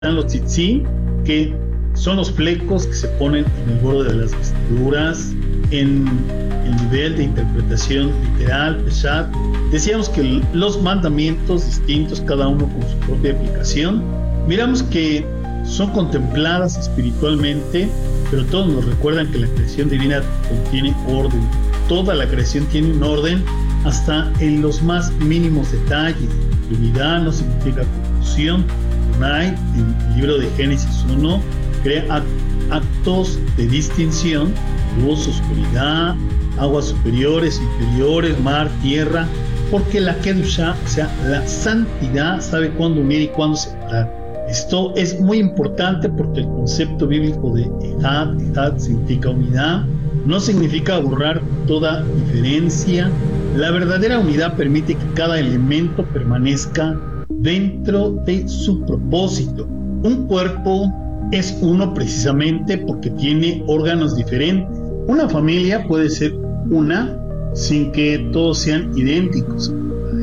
están los tzitzit, que son los flecos que se ponen en el borde de las vestiduras. En el nivel de interpretación literal, peshat, decíamos que los mandamientos distintos, cada uno con su propia aplicación, miramos que son contempladas espiritualmente, pero todos nos recuerdan que la creación divina contiene orden. Toda la creación tiene un orden hasta en los más mínimos detalles. Unidad no significa confusión. Adonai, en el libro de Génesis 1, crea actos de distinción: luz, oscuridad, aguas superiores, inferiores, mar, tierra, porque la Kedushá, o sea, la santidad, sabe cuándo unir y cuándo separar. Esto es muy importante porque el concepto bíblico de Ejad significa unidad, no significa borrar toda diferencia. La verdadera unidad permite que cada elemento permanezca dentro de su propósito. Un cuerpo es uno precisamente porque tiene órganos diferentes. Una familia puede ser una sin que todos sean idénticos.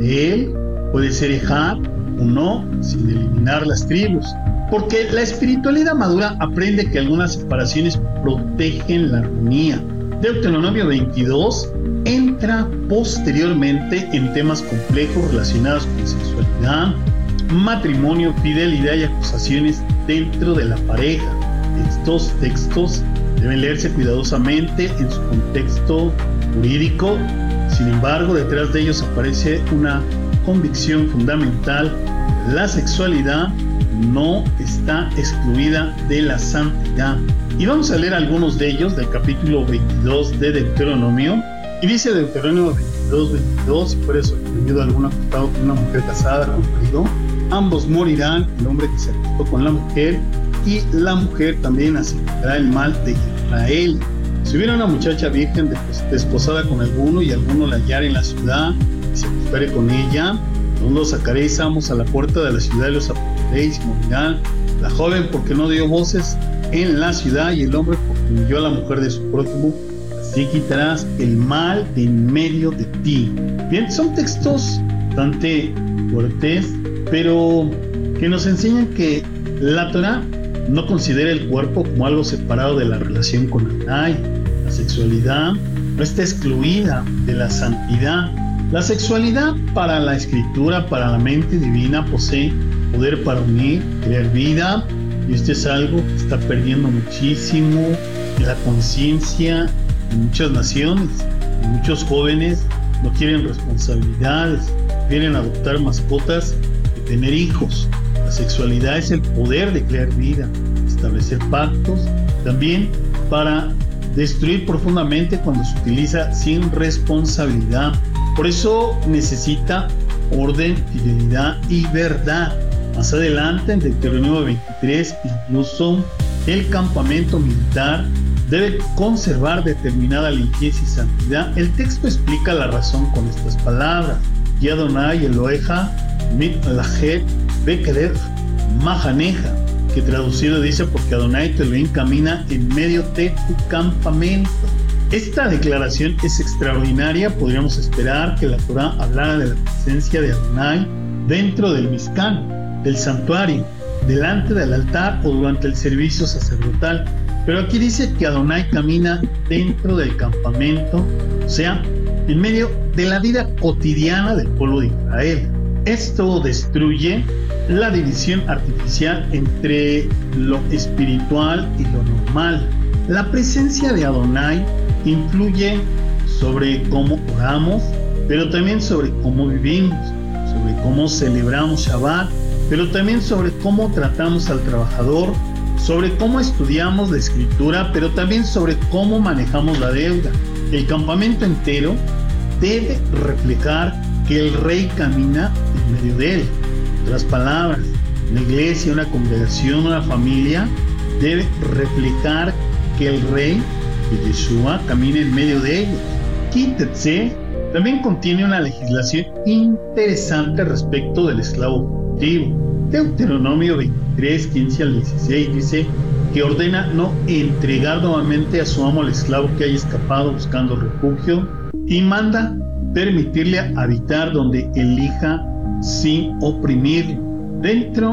Él puede ser Ejad, uno, sin eliminar las tribus. Porque la espiritualidad madura aprende que algunas separaciones protegen la armonía. Deuteronomio 22 entra posteriormente en temas complejos relacionados con sexualidad, matrimonio, fidelidad y acusaciones dentro de la pareja. Estos textos deben leerse cuidadosamente en su contexto jurídico. Sin embargo, detrás de ellos aparece una convicción fundamental: la sexualidad no está excluida de la santidad. Y vamos a leer algunos de ellos del capítulo 22 de Deuteronomio. Y dice Deuteronomio 22, si fuere sorprendido algún acostado con una mujer casada con marido, ambos morirán, el hombre que se acostó con la mujer, y la mujer también aceptará el mal de Israel. Si hubiera una muchacha virgen desposada con alguno y alguno la hallare en la ciudad y se acostare con ella, no los sacaréis ambos a la puerta de la ciudad y los apuntaréis y morirán. La joven porque no dio voces en la ciudad y el hombre porque humilló a la mujer de su prójimo. Así quitarás el mal de en medio de ti. Bien, son textos bastante fuertes, pero que nos enseñan que la Torah no considera el cuerpo como algo separado de la relación con Adonai. La sexualidad no está excluida de la santidad. La sexualidad para la escritura, para la mente divina, posee poder para unir, crear vida, y esto es algo que está perdiendo muchísimo en la conciencia de muchas naciones. Muchos jóvenes no quieren responsabilidades, quieren adoptar mascotas y tener hijos. La sexualidad es el poder de crear vida, establecer pactos, también para destruir profundamente cuando se utiliza sin responsabilidad. Por eso necesita orden, fidelidad y verdad. Más adelante, en Deuteronomio 23, incluso el campamento militar debe conservar determinada limpieza y santidad. El texto explica la razón con estas palabras: Y Adonai Eloheja mit lahet bekerer mahaneja, que traducido dice: porque Adonai tu Elohim camina en medio de tu campamento. Esta declaración es extraordinaria. Podríamos esperar que la Torah hablara de la presencia de Adonai dentro del Mishkan, del santuario, delante del altar o durante el servicio sacerdotal. Pero aquí dice que Adonai camina dentro del campamento, o sea, en medio de la vida cotidiana del pueblo de Israel. Esto destruye la división artificial entre lo espiritual y lo normal. La presencia de Adonai influye sobre cómo oramos, pero también sobre cómo vivimos, sobre cómo celebramos Shabbat, pero también sobre cómo tratamos al trabajador, sobre cómo estudiamos la escritura, pero también sobre cómo manejamos la deuda. El campamento entero debe reflejar que el rey camina en medio de él. En otras palabras, una iglesia, una congregación, una familia debe reflejar que el rey, que Yeshua, camina en medio de ellos. Kitetse también contiene una legislación interesante respecto del esclavo fugitivo. Deuteronomio 23, 15 al 16 dice que ordena no entregar nuevamente a su amo al esclavo que haya escapado buscando refugio, y manda permitirle habitar donde elija sin oprimirlo. Dentro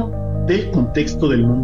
del contexto del mundo